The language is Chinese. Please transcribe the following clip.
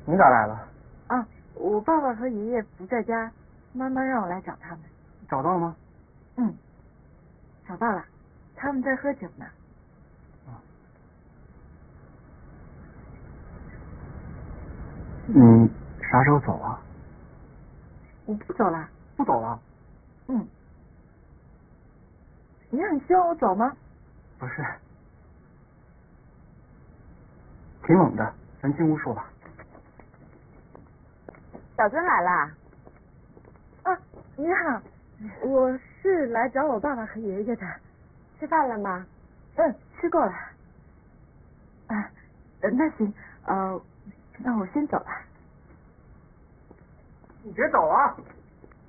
你咋来了？ 啊，我爸爸和爷爷不在家，妈妈让我来找他们。 找到了吗？ 嗯，找到了，他们在喝酒呢。 你啥时候走啊？ 我不走了。 不走了？ 嗯。你很希望我走吗？ 不是，挺冷的，咱进屋说吧。 小尊来啦。 啊，你好，我是来找我爸爸和爷爷的。 吃饭了吗？ 吃过了。啊，那行，那我先走了。 你别走啊！